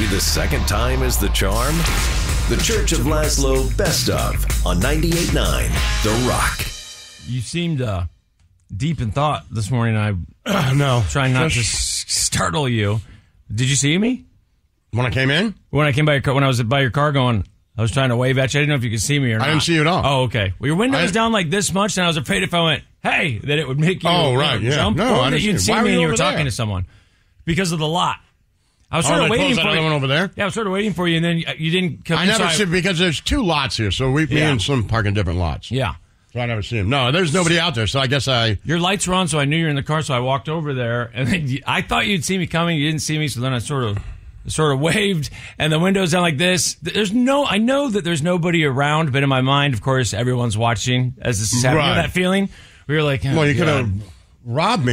the second time is the charm? The Church of Laszlo Best Of on 98.9 The Rock. You seemed deep in thought this morning. No. Trying not to startle you. Did you see me? When I came in? When I came by your car, when I was by your car going, I was trying to wave at you. I didn't know if you could see me or not. I didn't see you at all. Oh, okay. Well, your window was down like this much, and I was afraid if I went, hey, that it would make you jump. No, or I that you'd see Why me and you over were talking there? to someone. Because of the lot. I was sort of waiting for you. One over there? Yeah, I was sort of waiting for you, and then you didn't come I in. never see because there's two lots here, so me and some park in different lots. Yeah. So I never see him. No, there's nobody out there, so I guess Your lights were on, so I knew you were in the car, so I walked over there, and then I thought you'd see me coming. You didn't see me, so then I sort of waved, and the window's down like this. I know that there's nobody around, but in my mind, of course, everyone's watching as this is happening. You know that feeling? We were like, well, you could have robbed me.